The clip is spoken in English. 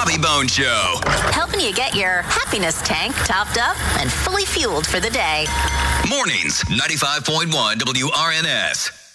Molly Bone Show. Helping you get your happiness tank topped up and fully fueled for the day. Mornings, 95.1 WRNS.